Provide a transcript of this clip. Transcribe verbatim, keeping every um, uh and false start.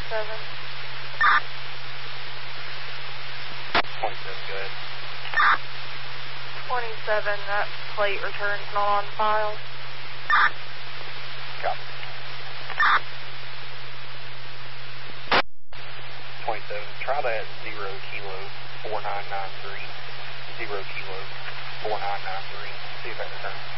twenty-seven. twenty-seven, go ahead. twenty-seven, that plate return's not on file. Copy. twenty-seven, try that zero kilo four nine nine three. Zero kilo four nine nine three. See if that returns.